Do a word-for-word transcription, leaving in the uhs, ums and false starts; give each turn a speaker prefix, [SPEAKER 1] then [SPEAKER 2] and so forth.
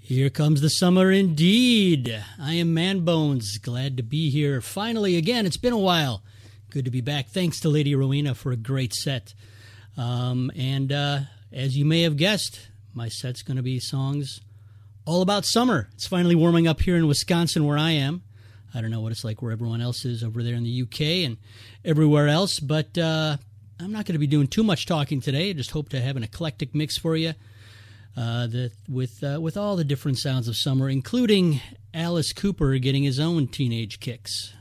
[SPEAKER 1] Here comes the summer indeed. I am Man Bones, glad to be here. Finally, again, it's been a while. Good to be back. Thanks to Lady Rowena for a great set. Um, and uh, as you may have guessed, my set's going to be songs all about summer. It's finally warming up here in Wisconsin where I am. I don't know what it's like where everyone else is over there in the U K and everywhere else, but uh, I'm not going to be doing too much talking today. I just hope to have an eclectic mix for you. Uh, the, with uh, with all the different sounds of summer, including Alice Cooper getting his own teenage kicks.